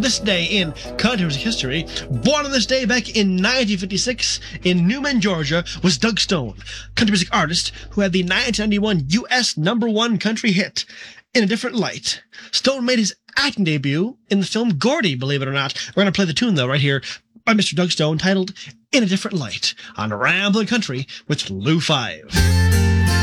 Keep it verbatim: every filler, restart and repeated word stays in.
this day in country music history. Born on this day back in nineteen fifty-six in Newman, Georgia, was Doug Stone, country music artist who had the nineteen ninety-one U S number one country hit, In a Different Light. Stone made his acting debut in the film Gordy, believe it or not. We're going to play the tune, though, right here by Mister Doug Stone, titled In a Different Light, on Ramblin' Country with Lou Five.